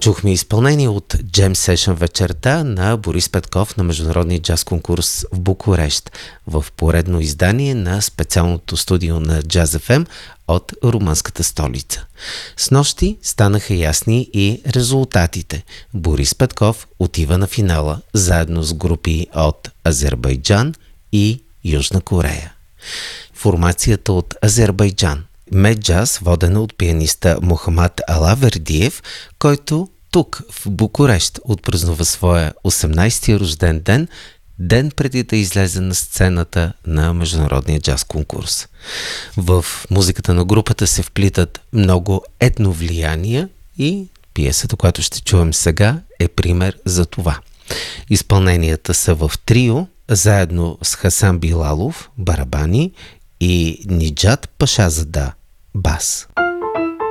Чухме изпълнение от Jam Session вечерта на Борис Петков на Международния джаз конкурс в Букурещ в поредно издание на специалното студио на Jazz FM от румънската столица. Снощи станаха ясни и резултатите. Борис Петков отива на финала заедно с групи от Азербайджан и Южна Корея. Формацията от Азербайджан Меджаз, водена от пианиста Мохамад Алавердиев, който тук в Букурещ отпразнува своя 18-ти рожден ден, ден преди да излезе на сцената на Международния джаз конкурс. В музиката на групата се вплитат много етновлияния и пиесата, която ще чуем сега, е пример за това. Изпълненията са в трио, заедно с Хасан Билалов, барабани, и Ниджат Пашазада, бас.